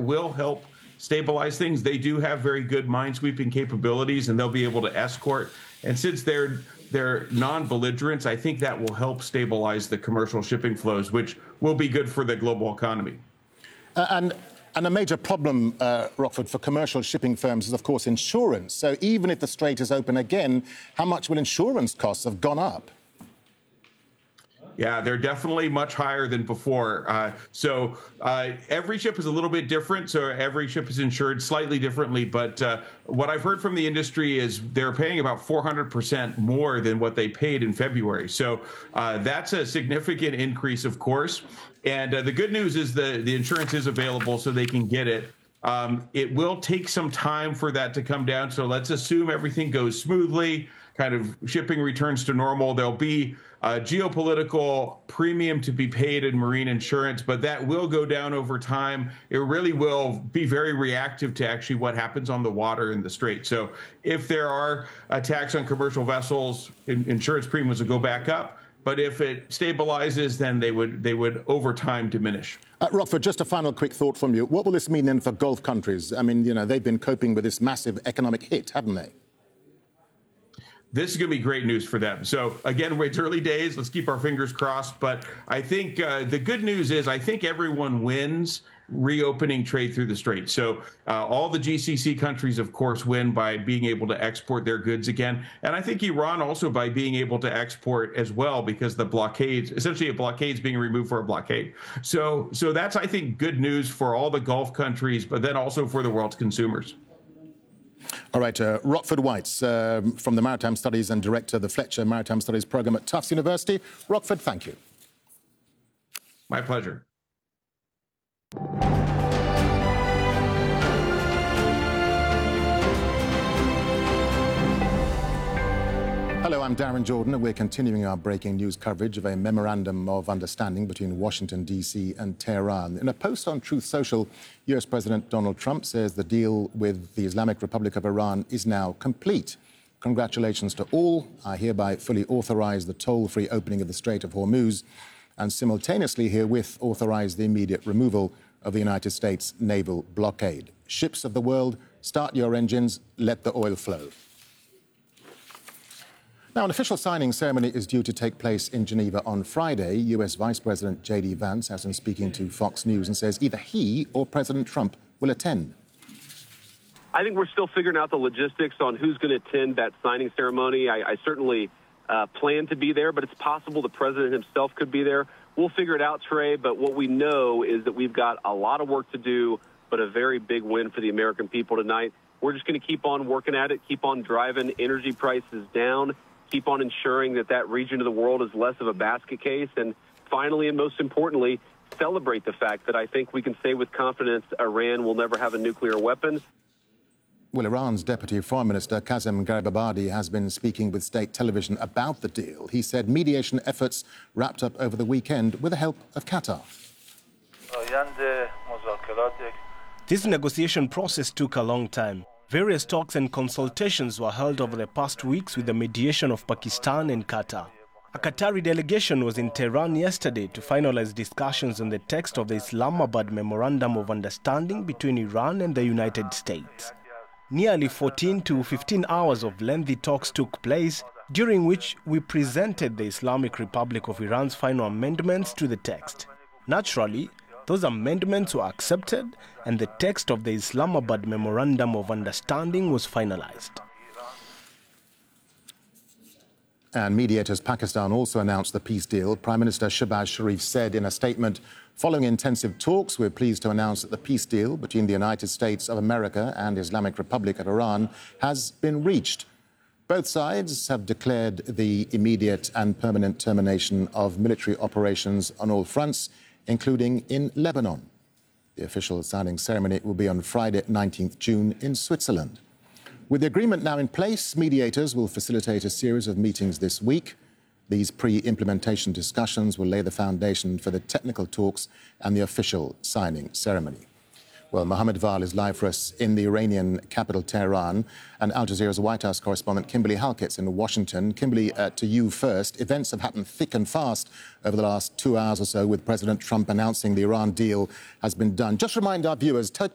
will help stabilize things. They do have very good minesweeping capabilities, and they'll be able to escort. And since they're non-belligerents, I think that will help stabilize the commercial shipping flows, which will be good for the global economy. And a major problem, Rockford, for commercial shipping firms is, of course, insurance. So even if the Strait is open again, how much will insurance costs have gone up? Yeah, they're definitely much higher than before. Every ship is a little bit different, so every ship is insured slightly differently. But what I've heard from the industry is they're paying about 400% more than what they paid in February. So that's a significant increase, of course. And the good news is the insurance is available, so they can get it. It will take some time for that to come down. So let's assume everything goes smoothly, kind of shipping returns to normal. There'll be a geopolitical premium to be paid in marine insurance, but that will go down over time. It really will be very reactive to actually what happens on the water in the Strait. So if there are attacks on commercial vessels, insurance premiums will go back up. But if it stabilizes, then they would over time diminish. Rockford, just a final quick thought from you. What will this mean then for Gulf countries? I mean, they've been coping with this massive economic hit, haven't they? This is going to be great news for them. So, again, it's early days. Let's keep our fingers crossed. But I think the good news is I think everyone wins reopening trade through the Strait. So all the GCC countries, of course, win by being able to export their goods again. And I think Iran also by being able to export as well, because the blockades, essentially a blockade is being removed for a blockade. So that's, I think, good news for all the Gulf countries, but then also for the world's consumers. All right, Rockford Whites from the Maritime Studies and Director of the Fletcher Maritime Studies Program at Tufts University. Rockford, thank you. My pleasure. Hello, I'm Darren Jordan, and we're continuing our breaking news coverage of a memorandum of understanding between Washington, D.C. and Tehran. In a post on Truth Social, U.S. President Donald Trump says the deal with the Islamic Republic of Iran is now complete. Congratulations to all. I hereby fully authorize the toll-free opening of the Strait of Hormuz and simultaneously herewith authorize the immediate removal of the United States naval blockade. Ships of the world, start your engines, let the oil flow. Now, an official signing ceremony is due to take place in Geneva on Friday. U.S. Vice President J.D. Vance has been speaking to Fox News and says either he or President Trump will attend. I think we're still figuring out the logistics on who's going to attend that signing ceremony. I certainly plan to be there, but it's possible the president himself could be there. We'll figure it out, Trey, but what we know is that we've got a lot of work to do, but a very big win for the American people tonight. We're just going to keep on working at it, keep on driving energy prices down, keep on ensuring that that region of the world is less of a basket case, and finally and most importantly, celebrate the fact that I think we can say with confidence Iran will never have a nuclear weapon. Well, Iran's Deputy Foreign Minister Qasem Gharibabadi has been speaking with state television about the deal. He said mediation efforts wrapped up over the weekend with the help of Qatar. This negotiation process took a long time. Various talks and consultations were held over the past weeks with the mediation of Pakistan and Qatar. A Qatari delegation was in Tehran yesterday to finalize discussions on the text of the Islamabad Memorandum of Understanding between Iran and the United States. Nearly 14 to 15 hours of lengthy talks took place, during which we presented the Islamic Republic of Iran's final amendments to the text. Naturally, those amendments were accepted and the text of the Islamabad Memorandum of Understanding was finalized. And mediators Pakistan also announced the peace deal. Prime Minister Shehbaz Sharif said in a statement, following intensive talks, we're pleased to announce that the peace deal between the United States of America and Islamic Republic of Iran has been reached. Both sides have declared the immediate and permanent termination of military operations on all fronts, including in Lebanon. The official signing ceremony will be on Friday, 19th June in Switzerland. With the agreement now in place, mediators will facilitate a series of meetings this week. These pre-implementation discussions will lay the foundation for the technical talks and the official signing ceremony. Well, Mohammed Val is live for us in the Iranian capital, Tehran, and Al Jazeera's White House correspondent Kimberly Halkett's in Washington. Kimberly, to you first. Events have happened thick and fast over the last 2 hours or so, with President Trump announcing the Iran deal has been done. Just remind our viewers,